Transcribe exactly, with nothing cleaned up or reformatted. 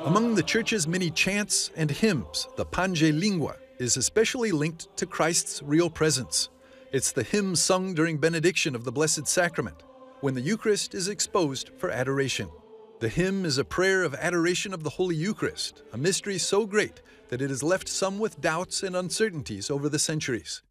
Among the Church's many chants and hymns, the Pange Lingua is especially linked to Christ's real presence. It's the hymn sung during benediction of the Blessed Sacrament, when the Eucharist is exposed for adoration. The hymn is a prayer of adoration of the Holy Eucharist, a mystery so great that it has left some with doubts and uncertainties over the centuries.